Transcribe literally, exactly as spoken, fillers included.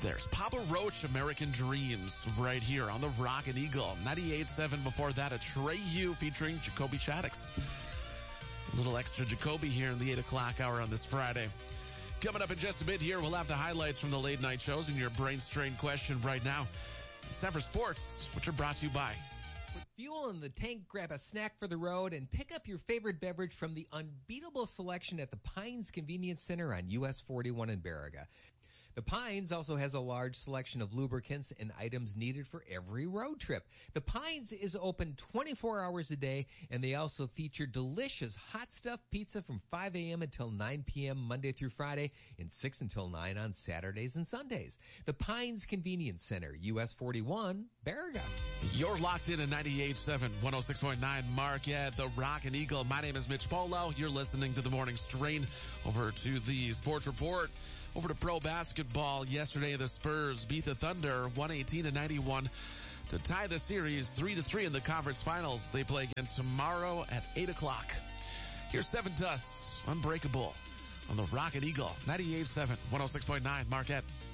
There's Papa Roach, American Dreams, right here on the Rockin' Eagle. ninety-eight point seven before that, a Atreyu featuring Jacoby Shaddix. A little extra Jacoby here in the eight o'clock hour on this Friday. Coming up in just a bit here, we'll have the highlights from the late night shows and your brain strain question right now. It's time for sports, which are brought to you by... With fuel in the tank, grab a snack for the road and pick up your favorite beverage from the unbeatable selection at the Pines Convenience Center on U S forty-one in Baraga. The Pines also has a large selection of lubricants and items needed for every road trip. The Pines is open twenty-four hours a day, and they also feature delicious hot stuff pizza from five a.m. until nine p.m. Monday through Friday and six until nine on Saturdays and Sundays. The Pines Convenience Center, U S forty-one, Baraga. You're locked in at ninety-eight point seven, one oh six point nine Marquette, the Rockin' Eagle. My name is Mitch Polo. You're listening to the Morning Strain. Over to the Sports Report. Over to pro basketball. Yesterday, the Spurs beat the Thunder one eighteen to ninety-one to tie the series three to three in the conference finals. They play again tomorrow at eight o'clock. Here's Seven Dusts, Unbreakable, on the Rockin' Eagle. ninety-eight point seven, one oh six point nine Marquette.